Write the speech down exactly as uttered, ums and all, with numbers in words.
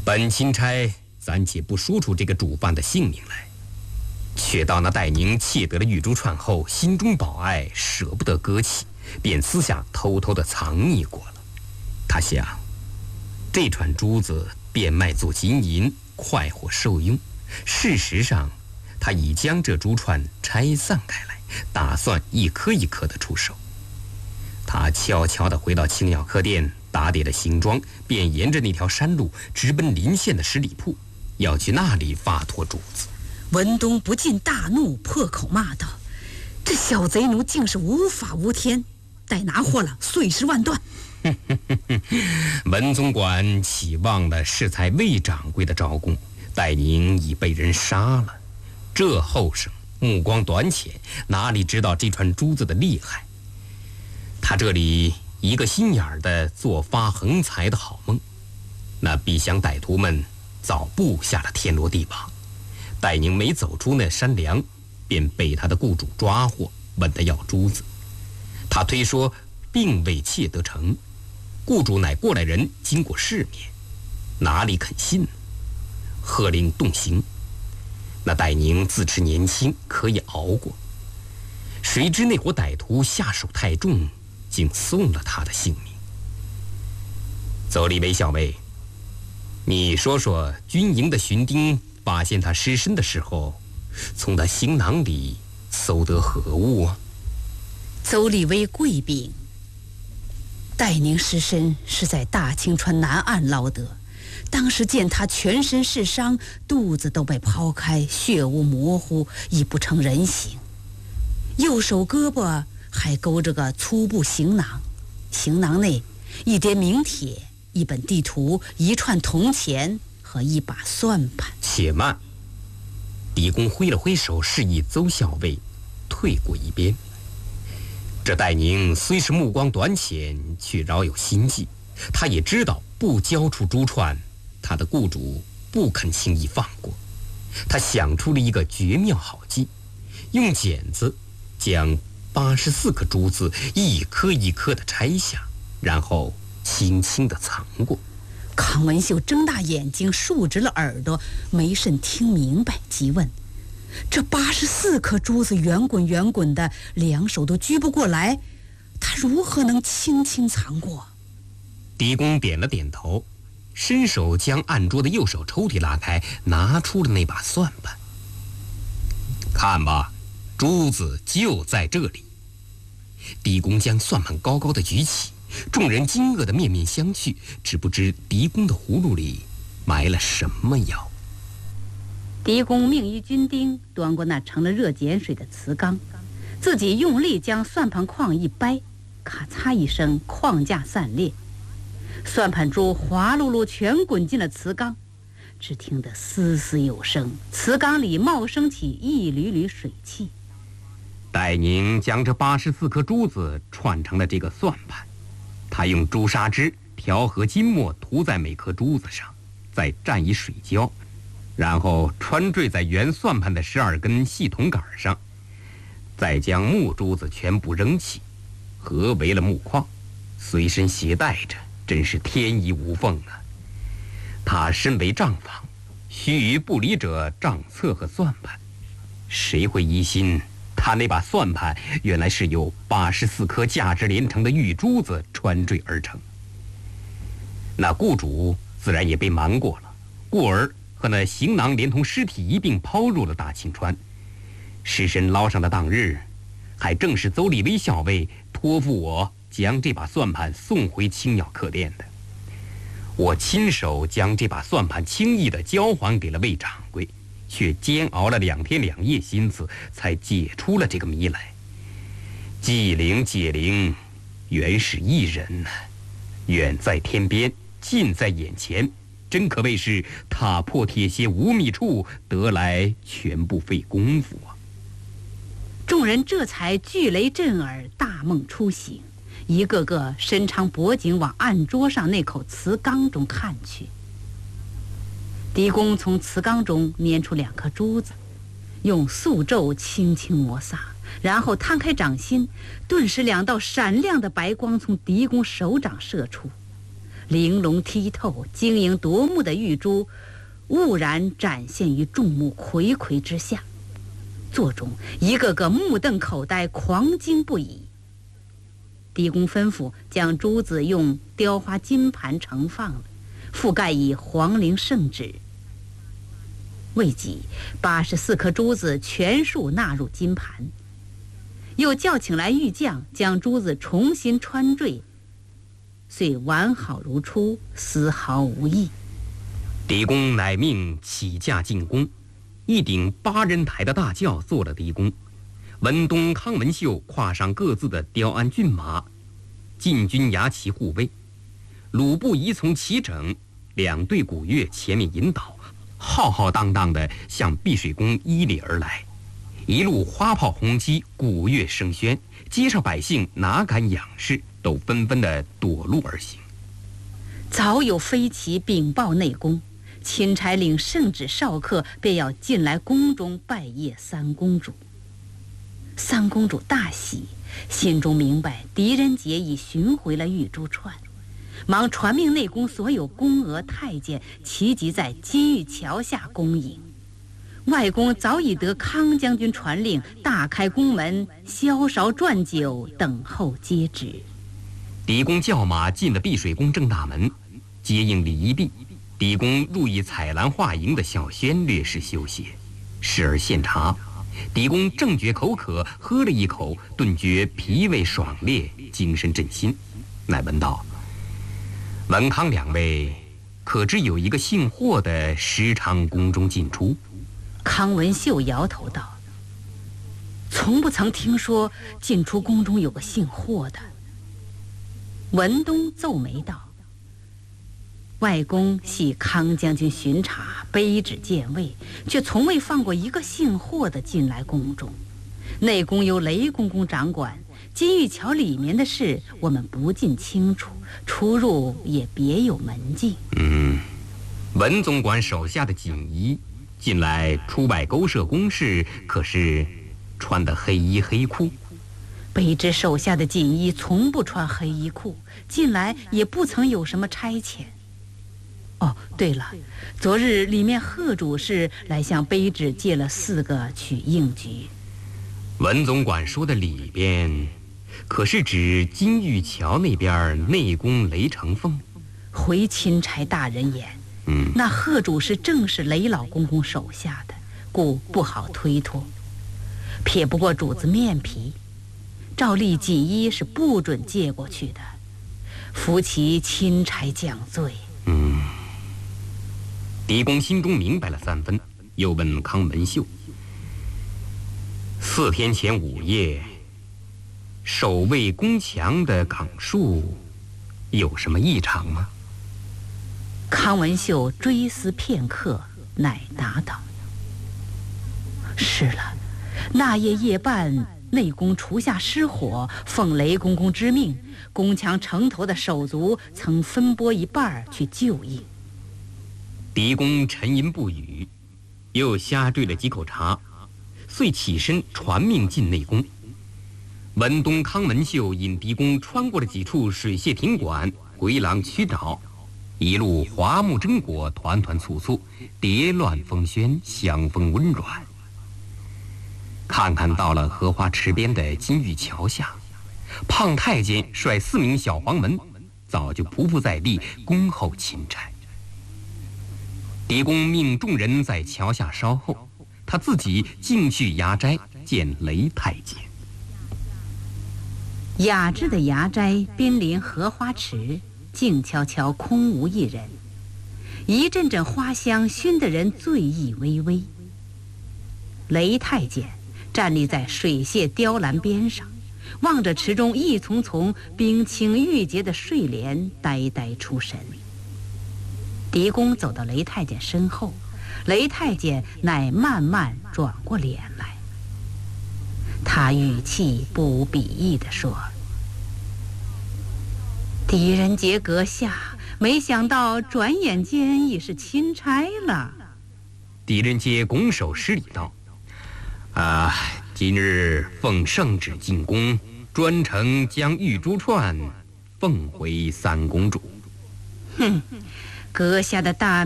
本钦差暂且不说出这个主犯的姓名来，却道那戴宁窃得了玉珠串后，心中保爱，舍不得割弃，便私下偷偷的藏匿过了。他想，这串珠子变卖做金银，快活受用。事实上，他已将这珠串拆散开来，打算一颗一颗的出手。他悄悄地回到青药客店，打点了行装，便沿着那条山路直奔临县的十里铺，要去那里发脱珠子。 文东不禁大怒，破口骂道：“这小贼奴竟是无法无天，待拿获了，碎尸万段！” 文总管岂忘了适才魏掌柜的招供？戴宁已被人杀了，这后生目光短浅，哪里知道这串珠子的厉害？他这里一个心眼儿的做发横财的好梦，那逼乡歹徒们早布下了天罗地网。戴宁没走出那山梁，便被他的雇主抓获，问他要珠子。他推说并未窃得成，雇主乃过来人，经过世面，哪里肯信呢？喝令动刑。那戴宁自持年轻，可以熬过，谁知那伙歹徒下手太重，竟送了他的性命。邹立威校尉，你说说军营的巡丁发现他尸身的时候，从他行囊里搜得何物啊？ 邹立威跪禀：戴宁尸身是在大清川南岸捞得，当时见他全身是伤，肚子都被剖开，血污模糊，已不成人形。右手胳膊还勾着个粗布行囊，行囊内一叠名帖，一本地图，一串铜钱和一把算盘。 且慢！狄公挥了挥手，示意邹校尉退过一边。这戴宁虽是目光短浅，却饶有心计。他也知道不交出珠串，他的雇主不肯轻易放过。他想出了一个绝妙好计，用剪子将八十四颗珠子一颗一颗的拆下，然后轻轻地藏过。 康文秀睁大眼睛，竖直了耳朵，没甚听明白，急问：这八十四颗珠子圆滚圆滚的，两手都举不过来，他如何能轻轻藏过？ 狄公点了点头，伸手将案桌的右手抽屉拉开，拿出了那把算盘。看吧，珠子就在这里。狄公将算盘高高的举起，众人惊愕的面面相觑，只不知狄公的葫芦里埋了什么药。 狄公命一军丁端过那盛了热碱水的瓷缸，自己用力将算盘框一掰，咔嚓一声，框架散裂，算盘珠滑噜噜全滚进了瓷缸，只听得嘶嘶有声，瓷缸里冒升起一缕缕水汽。 戴宁将这八十四颗珠子串成了这个算盘，他用朱砂汁调和金墨涂在每颗珠子上，再蘸以水胶，然后穿坠在圆算盘的十二根细铜杆上，再将木珠子全部扔弃，合为了木框，随身携带着，真是天衣无缝啊！他身为账房，须臾不离者账册和算盘，谁会疑心他那把算盘原来是由八十四颗价值连城的玉珠子穿坠而成？那雇主自然也被瞒过了，故而和那行囊连同尸体一并抛入了大清川。尸身捞上的当日，还正是邹立威校尉托付我将这把算盘送回青鸟客店的。我亲手将这把算盘轻易地交还给了魏掌柜，却煎熬了两天两夜心思，才解出了这个谜来。纪灵解灵，原是一人呢、啊，远在天边，近在眼前，真可谓是踏破铁鞋无觅处，得来全不费功夫啊！ 众人这才巨雷震耳，大梦初醒，一个个伸长脖颈往案桌上那口瓷缸中看去。狄公从瓷缸中拈出两颗珠子，用素咒轻轻摩挲，然后摊开掌心，顿时两道闪亮的白光从狄公手掌射出， 玲珑剔透、晶莹夺目的玉珠兀然展现于众目睽睽之下，座中一个个目瞪口呆，狂惊不已。狄公吩咐将珠子用雕花金盘盛放了，覆盖以黄绫圣纸。未几，八十四颗珠子全数纳入金盘，又叫请来玉匠，将珠子重新穿缀，遂完好如初，丝毫无异。 狄公乃命起驾进宫，一顶八人抬的大轿做了狄公。文东、康文秀跨上各自的雕鞍骏马，禁军牙旗护卫，鲁部仪从齐整，两队鼓乐前面引导，浩浩荡荡地向碧水宫依礼而来。一路花炮轰击，鼓乐声喧，街上百姓哪敢仰视，都纷纷地躲路而行。 早有飞骑禀报内宫，钦差领圣旨少客便要进来宫中拜谒三公主。三公主大喜，心中明白狄仁杰已寻回了玉珠串，忙传命内宫所有宫娥太监齐集在金玉桥下恭迎。外宫早已得康将军传令，大开宫门，箫勺馔酒，等候接旨。 狄公叫马进了碧水宫正大门，接应礼一毕，狄公入以彩兰画营的小轩略施休息，时而献茶。狄公正觉口渴，喝了一口，顿觉脾胃爽冽，精神振心，乃问道：“文康两位，可知有一个姓霍的时常宫中进出？” 康文秀摇头道：“从不曾听说进出宫中有个姓霍的。”文东皱眉道：“外公系康将军巡查，卑职见位，却从未放过一个姓霍的进来宫中。内宫由雷公公掌管，金玉桥里面的事我们不尽清楚，出入也别有门径。” 嗯，文总管手下的锦衣近来出外勾设公事，可是穿的黑衣黑裤？ 卑职手下的锦衣从不穿黑衣裤，近来也不曾有什么差遣。哦，对了，昨日里面贺主事来向卑职借了四个取应局。 文总管说的里边，可是指金玉桥那边内宫雷承凤？ 回钦差大人言， 嗯， 那贺主事正是雷老公公手下的，故不好推脱。撇不过主子面皮，照例锦衣是不准借过去的，扶其钦差降罪。 嗯。狄公心中明白了三分，又问康文秀：“四天前午夜，守卫宫墙的岗数有什么异常吗？” 康文秀追思片刻，乃答道：“是了，那夜夜半，内宫厨下失火，奉雷公公之命，宫墙城头的手足曾分拨一半去救应。” 狄公沉吟不语，又瞎兑了几口茶，遂起身传命进内宫。文东、康文秀引狄公穿过了几处水榭亭馆、回廊曲沼，一路华木榛果，团团簇簇，蝶乱风喧，香风温软。看看到了荷花池边的金玉桥下，胖太监率四名小黄门早就匍匐在地，恭候钦差。狄公命众人在桥下稍候，他自己径去衙斋见雷太监。 雅致的衙斋濒临荷花池，静悄悄，空无一人，一阵阵花香熏得人醉意微微。雷太监站立在水榭雕栏边上，望着池中一丛丛冰清玉洁的睡莲，呆呆出神。狄公走到雷太监身后，雷太监乃慢慢转过脸来，他语气不无鄙夷地说：“狄仁杰阁下，没想到转眼间已是钦差了。” 狄仁杰拱手施礼道：“啊，今日奉圣旨进宫，专程将玉珠串奉回三公主。” 哼，阁下的大